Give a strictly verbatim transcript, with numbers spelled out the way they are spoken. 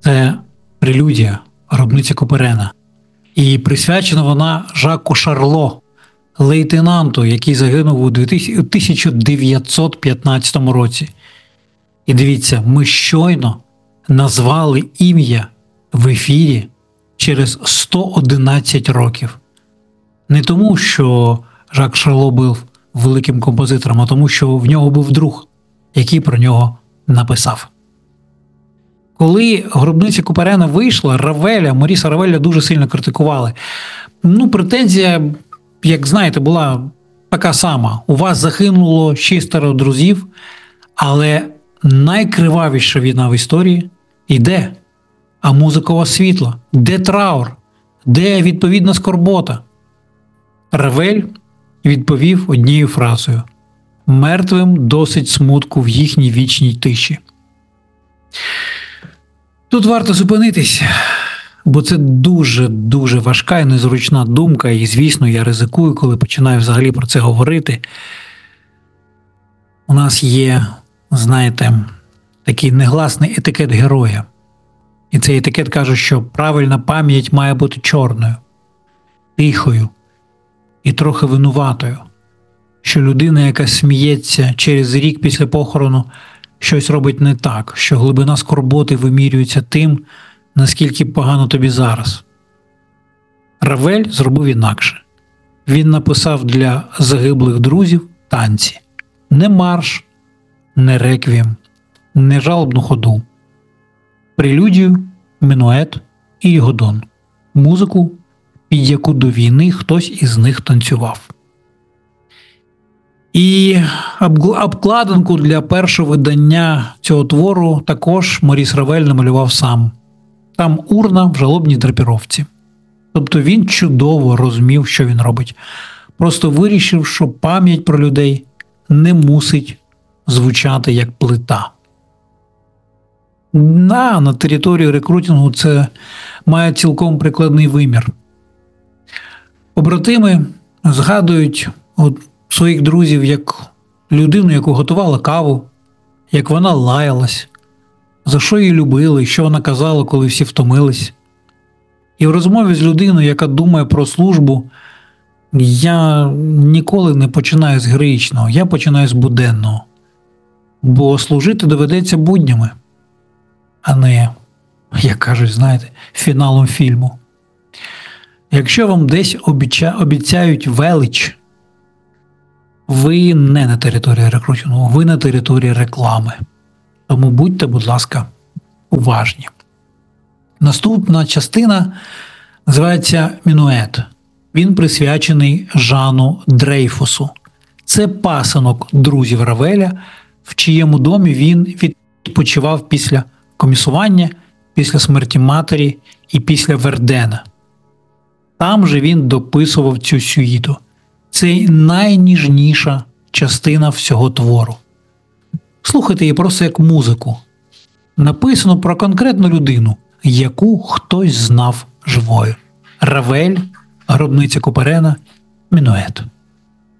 Це прелюдія, гробниця Куперена. І присвячена вона Жаку Шарло, лейтенанту, який загинув у тисяча дев'ятсот п'ятнадцятому році. І дивіться, ми щойно назвали ім'я в ефірі через сто одинадцять років. Не тому, що Жак Шарло був великим композитором, а тому, що в нього був друг, який про нього написав. Коли гробниця Куперена вийшла, Равеля, Моріса Равеля дуже сильно критикували. Ну, претензія, як знаєте, була така сама. У вас загинуло шістеро друзів, але найкривавіша війна в історії йде. А музика у вас світла? Де траур? Де відповідна скорбота? Равель відповів однією фразою: «Мертвим досить смутку в їхній вічній тиші». Тут варто зупинитись, бо це дуже-дуже важка і незручна думка, і, звісно, я ризикую, коли починаю взагалі про це говорити. У нас є, знаєте, такий негласний етикет героя. І цей етикет каже, що правильна пам'ять має бути чорною, тихою і трохи винуватою. Що людина, яка сміється через рік після похорону, щось робить не так, що глибина скорботи вимірюється тим, наскільки погано тобі зараз. Равель зробив інакше. Він написав для загиблих друзів танці. Не марш, не реквієм, не жалобну ходу. Прелюдію, минует і годон. Музику, під яку до війни хтось із них танцював. І обкладинку для першого видання цього твору також Моріс Равель намалював сам. Там урна в жалобній драпіровці. Тобто він чудово розумів, що він робить. Просто вирішив, що пам'ять про людей не мусить звучати як плита. На, на території рекрутингу це має цілком прикладний вимір. Побратими згадують от своїх друзів як людину, яку готувала каву, як вона лаялась, за що її любили, що вона казала, коли всі втомились. І в розмові з людиною, яка думає про службу, я ніколи не починаю з героїчного, я починаю з буденного. Бо служити доведеться буднями, а не, як кажуть, знаєте, фіналом фільму. Якщо вам десь обіцяють велич, ви не на території рекрутингу, ви на території реклами. Тому будьте, будь ласка, уважні. Наступна частина називається «Мінует». Він присвячений Жану Дрейфусу. Це пасинок друзів Равеля, в чиєму домі він відпочивав після комісування, після смерті матері і після Вердена. Там же він дописував цю сюїту. Це найніжніша частина всього твору. Слухайте її просто як музику. Написано про конкретну людину, яку хтось знав живою. Равель, гробниця Куперена, Мінует.